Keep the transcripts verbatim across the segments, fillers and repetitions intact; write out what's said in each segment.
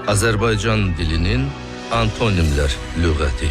Azərbaycan dilinin antonimlər lüğəti.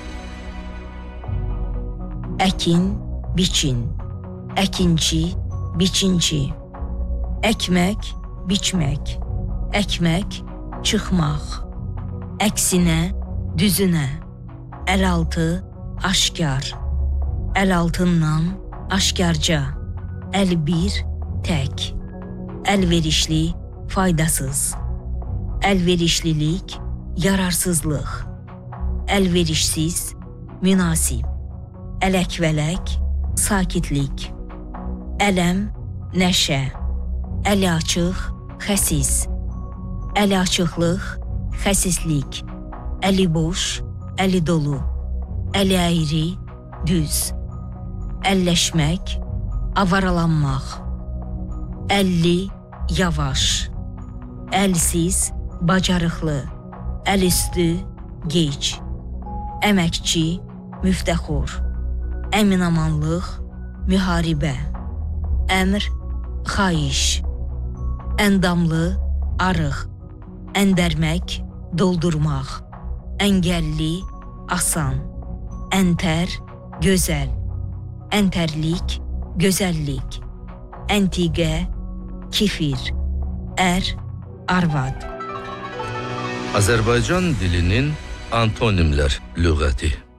Əkin, biçin, əkinçi, biçinçi. Əkmək, biçmək, əkmək, çıxmaq. Əksinə, düzünə. Əlaltı, aşkar. Əlaltından, aşkarca. Əl bir, tək. Əlverişli, faydasız. Əlverişlilik, yararsızlıq. Əlverişsiz, münasib. Ələk-vələk, sakitlik. Ələm, nəşə. Əli açıq, xəsis. Əli açıqlıq, xəsislik. Əli boş, əli dolu. Əli əyri, düz. Əlləşmək, avaralanmaq. Əlli, yavaş. Əlsiz, bacarıqlı. Əl üstü, gec. Əməkçi, müftəxur. Əminamanlıq, müharibə. Əmr, xahiş. Əndamlı, arıq. Əndərmək, doldurmaq. Əngəlli, asan. Əntər, gözəl. Əntərlik, gözəllik. Əntiqə, kifir. Ər, arvad. Azərbaycan dilinin antonimlər lüğəti.